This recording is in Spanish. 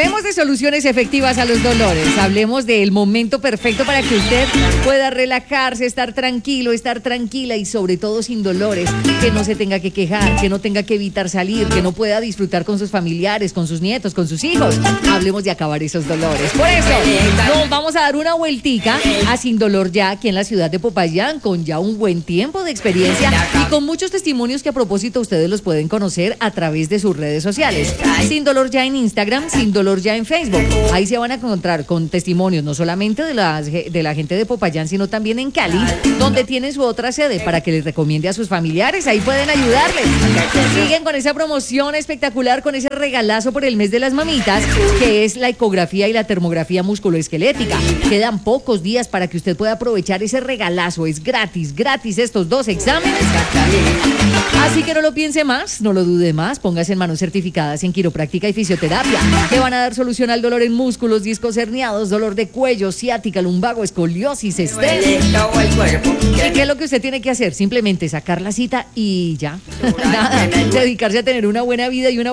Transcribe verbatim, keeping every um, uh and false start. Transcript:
Hablemos de soluciones efectivas a los dolores. Hablemos del momento perfecto para que usted pueda relajarse, estar tranquilo, estar tranquila y sobre todo sin dolores. Que no se tenga que quejar, que no tenga que evitar salir, que no pueda disfrutar con sus familiares, con sus nietos, con sus hijos. Hablemos de acabar esos dolores. Por eso, nos vamos a dar una vueltica a Sin Dolor Ya aquí en la ciudad de Popayán, con ya un buen tiempo de experiencia y con muchos testimonios que a propósito ustedes los pueden conocer a través de sus redes sociales. Sin Dolor Ya en Instagram, Sin Dolor Ya en Facebook. Ahí se van a encontrar con testimonios no solamente de la, de la gente de Popayán, sino también en Cali, donde tienen su otra sede para que les recomiende a sus familiares. Ahí pueden ayudarles. Siguen con esa promoción espectacular, con ese regalazo por el mes de las mamitas, que es la ecografía y la termografía musculoesquelética. Quedan pocos días para que usted pueda aprovechar ese regalazo. Es gratis, gratis estos dos exámenes. Así que no lo piense más, no lo dude más, póngase en manos certificadas en quiropráctica y fisioterapia, que van a dar solución al dolor en músculos, discos herniados, dolor de cuello, ciática, lumbago, escoliosis, estrés. ¿Y qué es lo que usted tiene que hacer? Simplemente sacar la cita y ya. Nada, dedicarse a tener una buena vida y una